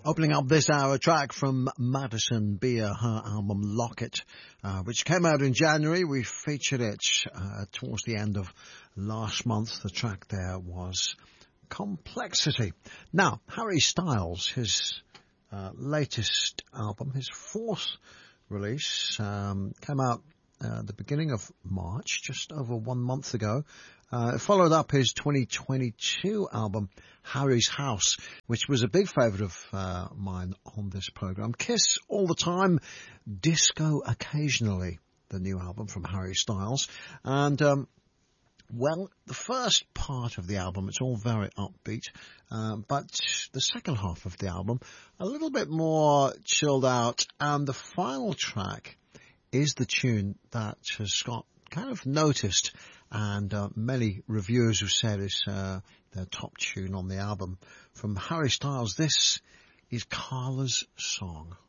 Opening up this hour, a track from Madison Beer, her album Locket, which came out in January. We featured it towards the end of last month. The track there was Complexity. Now, Harry Styles, his latest album, his fourth release, came out the beginning of March, just over 1 month ago. It followed up his 2022 album, Harry's House, which was a big favourite of mine on this programme. Kiss All the Time, Disco Occasionally, the new album from Harry Styles. And, well, the first part of the album, it's all very upbeat, but the second half of the album, a little bit more chilled out. And the final track is the tune that has got kind of noticed, and many reviewers have said it's their top tune on the album. From Harry Styles, this is Carla's Song.